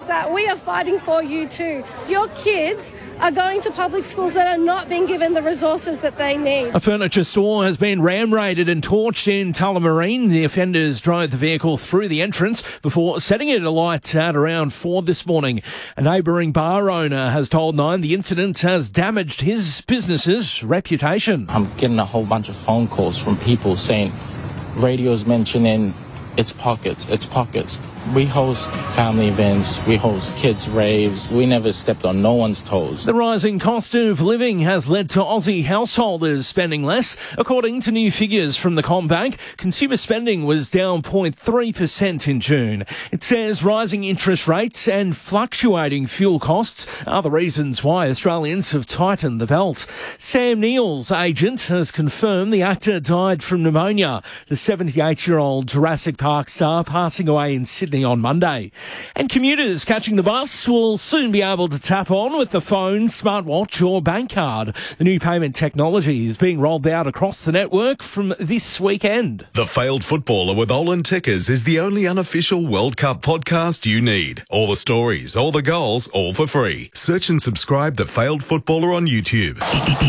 that we are fighting for you too. Your kids are going to public schools that are not being given the resources that they need. A furniture store has been ram-raided and torched in Tullamarine. The offenders drove the vehicle through the entrance before setting it alight at around 4 this morning. A neighbouring bar owner has told Nine the incident has damaged his business's reputation. I'm getting a whole bunch of phone calls from people saying radio's mentioning it's pockets. We host family events, we host kids' raves, we never stepped on no one's toes. The rising cost of living has led to Aussie householders spending less. According to new figures from the CommBank, consumer spending was down 0.3% in June. It says rising interest rates and fluctuating fuel costs are the reasons why Australians have tightened the belt. Sam Neill's agent has confirmed the actor died from pneumonia. The 78-year-old Jurassic Park star passing away in Sydney on Monday. And commuters catching the bus will soon be able to tap on with the phone, smartwatch or bank card. The new payment technology is being rolled out across the network from this weekend. The Failed Footballer with Olin Tickers is the only unofficial World Cup podcast you need. All the stories, all the goals, all for free. Search and subscribe The Failed Footballer on YouTube.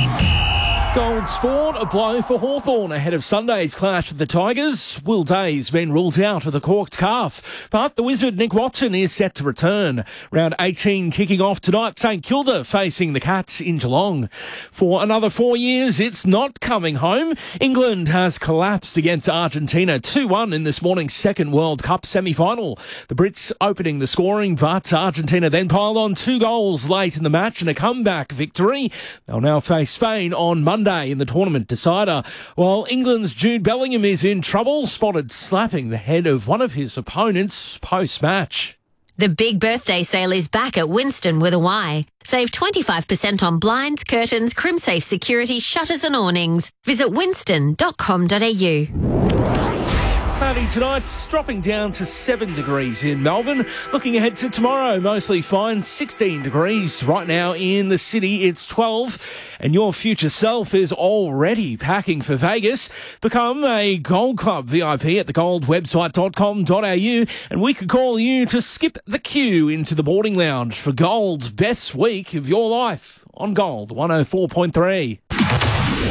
Gold Sport, a blow for Hawthorn ahead of Sunday's clash with the Tigers. Will Day's been ruled out with a corked calf, but the wizard Nick Watson is set to return. Round 18 kicking off tonight, St Kilda facing the Cats in Geelong. For another 4 years, it's not coming home. England has collapsed against Argentina 2-1 in this morning's second World Cup semi-final. The Brits opening the scoring, but Argentina then piled on 2 goals late in the match and a comeback victory. They'll now face Spain on Monday in the tournament decider, while England's Jude Bellingham is in trouble, spotted slapping the head of one of his opponents post-match. The big birthday sale is back at Winston with a Y. Save 25% on blinds, curtains, CrimSafe security, shutters and awnings. Visit winston.com.au. Cloudy tonight, dropping down to 7 degrees in Melbourne. Looking ahead to tomorrow, mostly fine, 16 degrees. Right now in the city, it's 12. And your future self is already packing for Vegas. Become a Gold Club VIP at thegoldwebsite.com.au and we could call you to skip the queue into the boarding lounge for Gold's best week of your life on Gold 104.3.